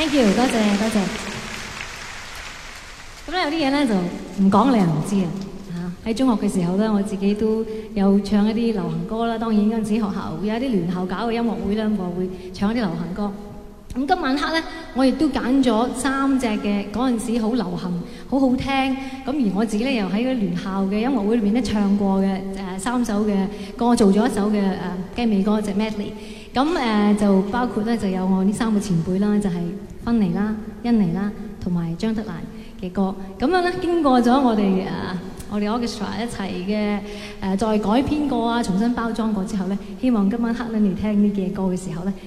Thank you， 多謝多謝。咁咧有啲嘢咧就唔講你又唔知啊！喺中學嘅時候咧，我自己都有唱一啲流行歌啦。當然嗰陣時學校會有一啲聯校搞嘅音樂會咧，我會唱一啲流行歌。咁今晚黑咧，我亦都揀咗3隻嘅嗰陣時好流行、好好聽。咁而我自己咧又喺嗰聯校嘅音樂會裏面咧唱過嘅3首嘅歌，做咗一首嘅雞尾歌，隻 medley。咁就包括咧就有我呢3個前輩啦，就係芬妮啦、甄妮啦同埋張德蘭嘅歌。咁樣咧經過咗我哋orchestra 一齊嘅再改編過啊，重新包裝過之後咧，希望今晚黑咧你聽呢幾隻歌嘅時候咧。